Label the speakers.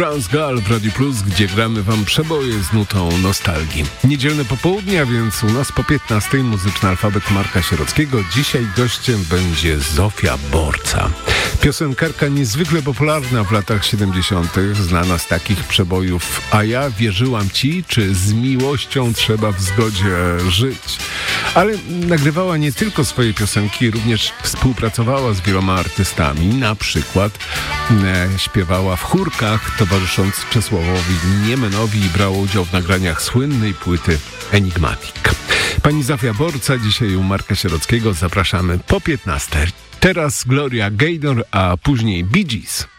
Speaker 1: Trans Girl w Radio Plus, gdzie gramy wam przeboje z nutą nostalgii. Niedzielne popołudnia, więc u nas po 15 muzyczny alfabet Marka Sierockiego. Dzisiaj gościem będzie Zofia Borca. Piosenkarka niezwykle popularna w latach 70., znana z takich przebojów A ja wierzyłam ci, czy Z miłością trzeba w zgodzie żyć. Ale nagrywała nie tylko swoje piosenki, również współpracowała z wieloma artystami. Na przykład śpiewała w chórkach, towarzysząc Czesławowi Niemenowi i brała udział w nagraniach słynnej płyty Enigmatic. Pani Zofia Borca, dzisiaj u Marka Sierockiego. Zapraszamy po 15. Teraz Gloria Gaynor, a później Bee Gees.